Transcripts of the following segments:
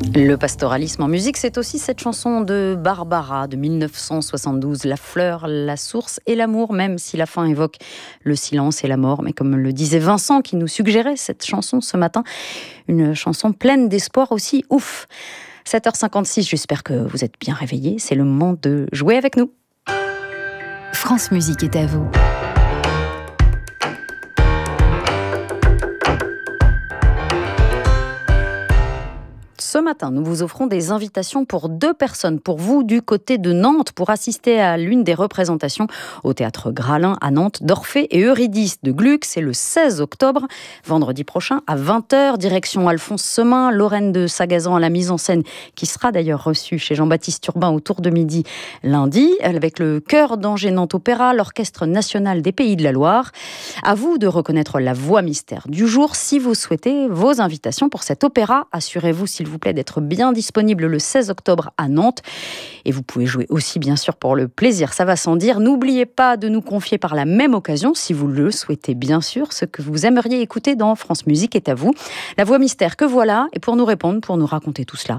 Le pastoralisme en musique, c'est aussi cette chanson de Barbara de 1972, La fleur, la source et l'amour, même si la fin évoque le silence et la mort. Mais comme le disait Vincent qui nous suggérait cette chanson ce matin, une chanson pleine d'espoir aussi, ouf. 7h56, j'espère que vous êtes bien réveillés, c'est le moment de jouer avec nous. France Musique est à vous. Ce matin, nous vous offrons des invitations pour 2 personnes, pour vous du côté de Nantes, pour assister à l'une des représentations au Théâtre Gralin à Nantes d'Orphée et Eurydice de Gluck. C'est le 16 octobre, vendredi prochain à 20h, direction Alphonse Semin, Lorraine de Sagazan à la mise en scène, qui sera d'ailleurs reçue chez Jean-Baptiste Urbain autour de midi lundi, avec le chœur d'Angers Nantes Opéra, l'Orchestre national des Pays de la Loire. À vous de reconnaître la voix mystère du jour. Si vous souhaitez vos invitations pour cet opéra, assurez-vous s'il vous plaît d'être bien disponible le 16 octobre à Nantes. Et vous pouvez jouer aussi bien sûr pour le plaisir, ça va sans dire. N'oubliez pas de nous confier par la même occasion, si vous le souhaitez bien sûr, ce que vous aimeriez écouter dans France Musique est à vous. La voix mystère que voilà, et pour nous répondre, pour nous raconter tout cela,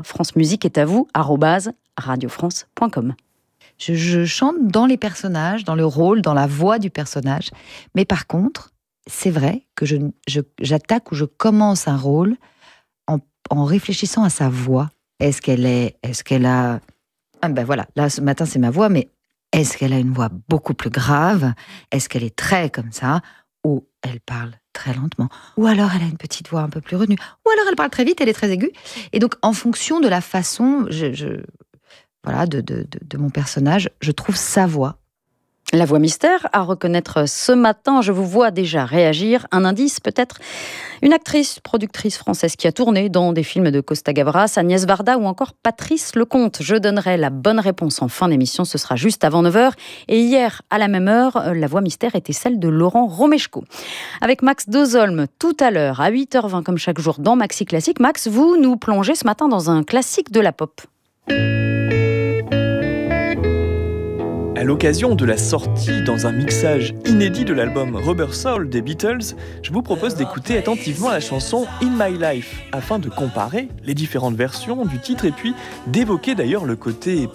francemusiqueestatvous@radiofrance.com. Je chante dans les personnages, dans le rôle, dans la voix du personnage. Mais par contre, c'est vrai que j'attaque ou je commence un rôle en réfléchissant à sa voix. Est-ce qu'elle a... Ah ben voilà, là ce matin c'est ma voix, mais est-ce qu'elle a une voix beaucoup plus grave? Est-ce qu'elle est très comme ça? Ou elle parle très lentement? Ou alors elle a une petite voix un peu plus retenue? Ou alors elle parle très vite, elle est très aiguë? Et donc en fonction de la façon voilà, de mon personnage, je trouve sa voix. La voix mystère à reconnaître ce matin, je vous vois déjà réagir. Un indice peut-être, une actrice, productrice française qui a tourné dans des films de Costa Gavras, Agnès Varda ou encore Patrice Lecomte. Je donnerai la bonne réponse en fin d'émission, ce sera juste avant 9h. Et hier, à la même heure, la voix mystère était celle de Laurent Romeshko. Avec Max Dozolm, tout à l'heure, à 8h20 comme chaque jour dans Maxi Classique. Max, vous nous plongez ce matin dans un classique de la pop. À l'occasion de la sortie dans un mixage inédit de l'album Rubber Soul des Beatles, je vous propose d'écouter attentivement la chanson In My Life, afin de comparer les différentes versions du titre et puis d'évoquer d'ailleurs le côté